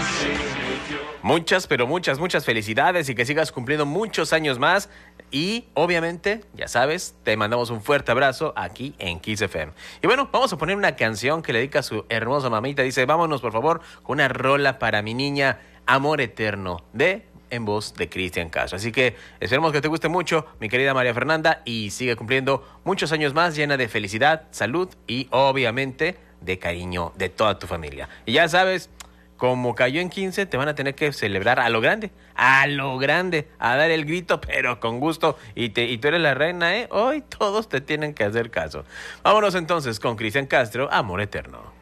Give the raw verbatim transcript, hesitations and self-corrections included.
Muchas, pero muchas, muchas felicidades y que sigas cumpliendo muchos años más. Y obviamente, ya sabes, te mandamos un fuerte abrazo aquí en Kiss F M. Y bueno, vamos a poner una canción que le dedica a su hermosa mamita. Dice, vámonos por favor con una rola para mi niña, Amor Eterno, de en voz de Cristian Castro. Así que esperemos que te guste mucho, mi querida María Fernanda, y sigue cumpliendo muchos años más, llena de felicidad, salud y obviamente de cariño de toda tu familia. Y ya sabes, como cayó en quince, te van a tener que celebrar a lo grande, a lo grande, a dar el grito, pero con gusto. Y, te, y tú eres la reina, ¿eh? Hoy todos te tienen que hacer caso. Vámonos entonces con Cristian Castro, Amor Eterno.